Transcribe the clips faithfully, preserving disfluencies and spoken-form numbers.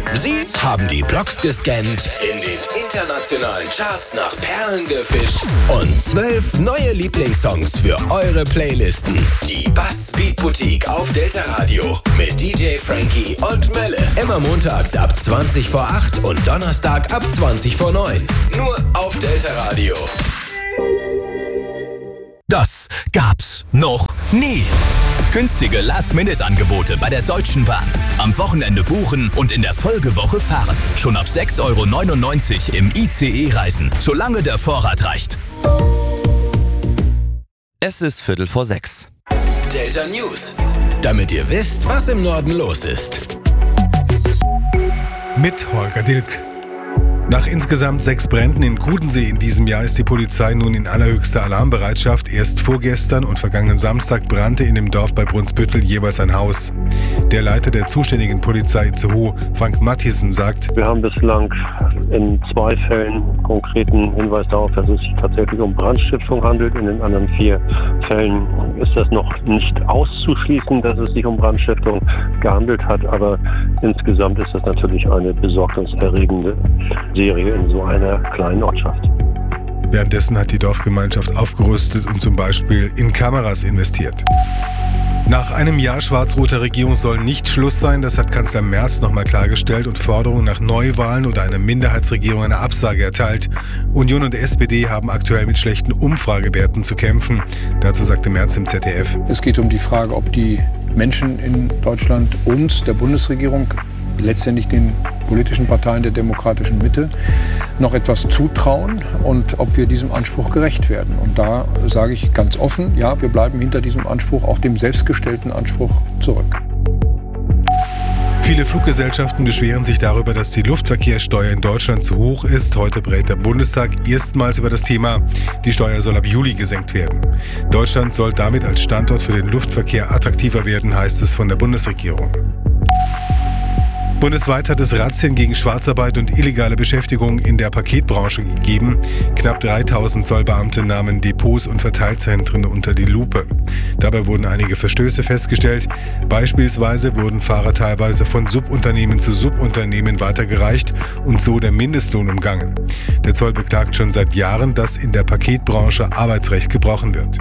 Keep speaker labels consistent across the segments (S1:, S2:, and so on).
S1: Sie haben die Blocks gescannt, in den internationalen Charts nach Perlen gefischt und zwölf neue Lieblingssongs für eure Playlisten. Die Bass Beat Boutique auf Delta Radio mit D J Frankie und Melle. Immer montags ab zwanzig vor acht und Donnerstag ab zwanzig vor neun. Nur auf Delta Radio.
S2: Das gab's noch nie. Günstige Last-Minute-Angebote bei der Deutschen Bahn. Am Wochenende buchen und in der Folgewoche fahren. Schon ab sechs Euro neunundneunzig im I C E-Reisen, solange der Vorrat reicht.
S3: Es ist Viertel vor sechs.
S1: Delta News, damit ihr wisst, was im Norden los ist.
S4: Mit Holger Dilk. Nach insgesamt sechs Bränden in Kudensee in diesem Jahr ist die Polizei nun in allerhöchster Alarmbereitschaft. Erst vorgestern und vergangenen Samstag brannte in dem Dorf bei Brunsbüttel jeweils ein Haus. Der Leiter der zuständigen Polizei Itzehoe, Frank Mathiesen, sagt:
S5: Wir haben bislang in zwei Fällen konkreten Hinweis darauf, dass es sich tatsächlich um Brandstiftung handelt. In den anderen vier Fällen ist das noch nicht auszuschließen, dass es sich um Brandstiftung gehandelt hat. Aber insgesamt ist das natürlich eine besorgniserregende Serie in so einer kleinen Ortschaft.
S4: Währenddessen hat die Dorfgemeinschaft aufgerüstet und zum Beispiel in Kameras investiert. Nach einem Jahr schwarz-roter Regierung soll nicht Schluss sein, das hat Kanzler Merz nochmal klargestellt und Forderungen nach Neuwahlen oder einer Minderheitsregierung eine Absage erteilt. Union und S P D haben aktuell mit schlechten Umfragewerten zu kämpfen. Dazu sagte Merz im Z D F:
S6: Es geht um die Frage, ob die Menschen in Deutschland uns, der Bundesregierung, letztendlich den politischen Parteien der demokratischen Mitte noch etwas zutrauen und ob wir diesem Anspruch gerecht werden. Und da sage ich ganz offen, ja, wir bleiben hinter diesem Anspruch, auch dem selbstgestellten Anspruch, zurück.
S4: Viele Fluggesellschaften beschweren sich darüber, dass die Luftverkehrssteuer in Deutschland zu hoch ist. Heute berät der Bundestag erstmals über das Thema. Die Steuer soll ab Juli gesenkt werden. Deutschland soll damit als Standort für den Luftverkehr attraktiver werden, heißt es von der Bundesregierung. Bundesweit hat es Razzien gegen Schwarzarbeit und illegale Beschäftigung in der Paketbranche gegeben. Knapp dreitausend Zollbeamte nahmen Depots und Verteilzentren unter die Lupe. Dabei wurden einige Verstöße festgestellt. Beispielsweise wurden Fahrer teilweise von Subunternehmen zu Subunternehmen weitergereicht und so der Mindestlohn umgangen. Der Zoll beklagt schon seit Jahren, dass in der Paketbranche Arbeitsrecht gebrochen wird.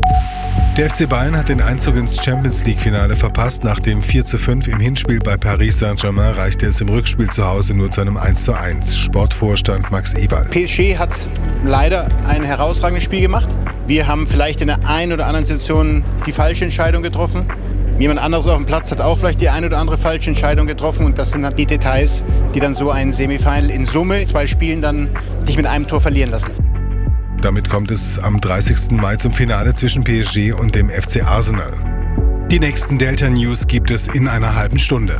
S4: Der F C Bayern hat den Einzug ins Champions-League-Finale verpasst. Nach dem vier zu fünf im Hinspiel bei Paris Saint-Germain reichte es im Rückspiel zu Hause nur zu einem eins zu eins. Sportvorstand Max Eberl.
S7: P S G hat leider ein herausragendes Spiel gemacht. Wir haben vielleicht in der einen oder anderen Situation die falsche Entscheidung getroffen. Jemand anderes auf dem Platz hat auch vielleicht die eine oder andere falsche Entscheidung getroffen. Und das sind halt die Details, die dann so ein Semifinal in Summe in zwei Spielen dann dich mit einem Tor verlieren lassen.
S4: Damit kommt es am dreißigsten Mai zum Finale zwischen P S G und dem F C Arsenal. Die nächsten Delta News gibt es in einer halben Stunde.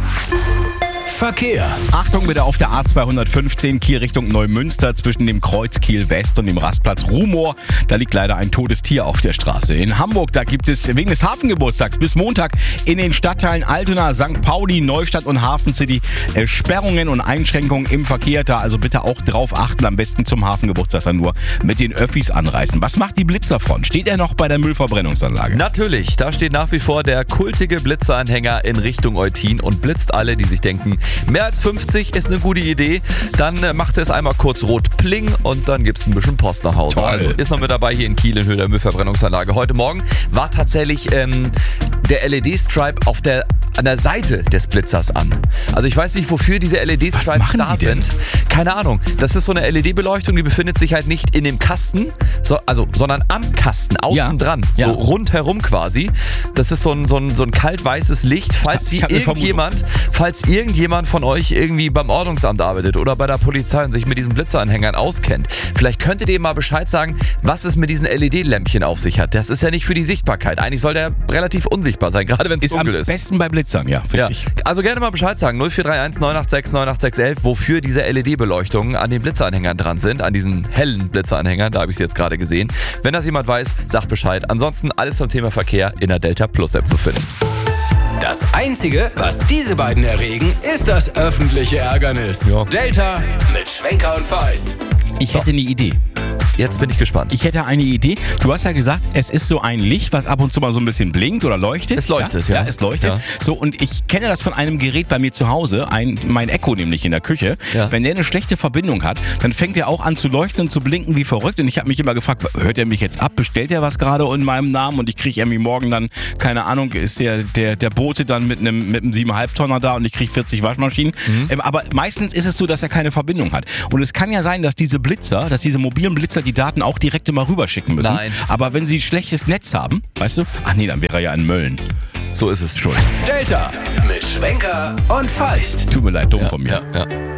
S1: Verkehr.
S8: Achtung bitte auf der A zweihundertfünfzehn Kiel Richtung Neumünster zwischen dem Kreuz Kiel West und dem Rastplatz Rumor. Da liegt leider ein totes Tier auf der Straße. In Hamburg, da gibt es wegen des Hafengeburtstags bis Montag in den Stadtteilen Altona, Sankt Pauli, Neustadt und Hafen City äh, Sperrungen und Einschränkungen im Verkehr. Da also bitte auch drauf achten, am besten zum Hafengeburtstag dann nur mit den Öffis anreißen. Was macht die Blitzerfront? Steht er noch bei der Müllverbrennungsanlage?
S3: Natürlich, da steht nach wie vor der kultige Blitzeranhänger in Richtung Eutin und blitzt alle, die sich denken, mehr als fünfzig ist eine gute Idee. Dann äh, macht es einmal kurz rot pling und dann gibt es ein bisschen Post nach Hause.
S8: Toll.
S3: Also ist noch mit dabei hier in Kiel in Höhe der Müllverbrennungsanlage. Heute Morgen war tatsächlich ähm, der L E D-Stripe auf der an der Seite des Blitzers an. Also ich weiß nicht, wofür diese L E D-Stripes da sind. Keine Ahnung. Das ist so eine L E D-Beleuchtung, die befindet sich halt nicht in dem Kasten, so, also, sondern am Kasten, außen ja. dran, so ja. rundherum quasi. Das ist so ein, so ein, so ein kalt-weißes Licht, falls sie irgendjemand, falls irgendjemand von euch irgendwie beim Ordnungsamt arbeitet oder bei der Polizei und sich mit diesen Blitzeranhängern auskennt. Vielleicht könntet ihr mal Bescheid sagen, was es mit diesen L E D-Lämpchen auf sich hat. Das ist ja nicht für die Sichtbarkeit. Eigentlich soll der relativ unsichtbar sein, gerade wenn es dunkel ist.
S8: Am besten bei Blitzern, ja, finde
S3: ja.
S8: ich.
S3: Also gerne mal Bescheid sagen, null vier drei eins neun acht sechs neun acht sechs eins eins, wofür diese L E D-Beleuchtungen an den Blitzeranhängern dran sind, an diesen hellen Blitzeranhängern, da habe ich es jetzt gerade gesehen. Wenn das jemand weiß, sagt Bescheid. Ansonsten alles zum Thema Verkehr in der Delta Plus App zu finden.
S1: Das Einzige, was diese beiden erregen, ist das öffentliche Ärgernis.
S3: Ja.
S1: Delta mit Schwenker und Feist.
S8: Ich hätte eine Idee.
S3: Jetzt bin ich gespannt.
S8: Ich hätte eine Idee. Du hast ja gesagt, es ist so ein Licht, was ab und zu mal so ein bisschen blinkt oder leuchtet.
S3: Es leuchtet, ja.
S8: Ja, es leuchtet.
S3: Ja.
S8: So, und ich kenne das von einem Gerät bei mir zu Hause, ein, mein Echo nämlich in der Küche.
S3: Ja.
S8: Wenn der eine schlechte Verbindung hat, dann fängt er auch an zu leuchten und zu blinken wie verrückt. Und ich habe mich immer gefragt, hört er mich jetzt ab? Bestellt er was gerade in meinem Namen? Und ich kriege irgendwie morgen dann, keine Ahnung, ist der, der, der Bote dann mit einem, mit einem sieben Komma fünf Tonner da und ich kriege vierzig Waschmaschinen. Mhm. Ähm, aber meistens ist es so, dass er keine Verbindung hat. Und es kann ja sein, dass diese Blitzer, dass diese mobilen Blitzer die Daten auch direkt immer rüberschicken müssen.
S3: Nein.
S8: Aber wenn sie ein schlechtes Netz haben, weißt du, ach nee, dann wäre er ja in Mölln.
S3: So ist es schon.
S1: Delta mit Schwenker und Feist.
S8: Tut mir leid, dumm
S3: Ja,
S8: von mir.
S3: ja, ja.